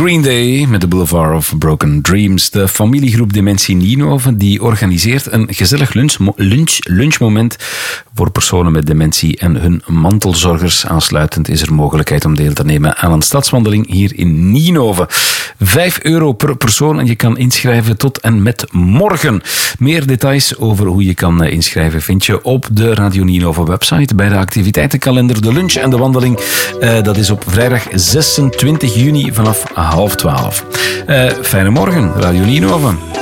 Green Day met de Boulevard of Broken Dreams. De familiegroep Dementie Nienhoven die organiseert een gezellig lunchmoment voor personen met dementie en hun mantelzorgers. Aansluitend is er mogelijkheid om deel te nemen aan een stadswandeling hier in Nienhoven. €5 per persoon en je kan inschrijven tot en met morgen. Meer details over hoe je kan inschrijven vind je op de Radio Nienhoven website bij de activiteitenkalender. De lunch en de wandeling, dat is op vrijdag 26 juni vanaf 11:30. Fijne morgen, Radio Nienhoven.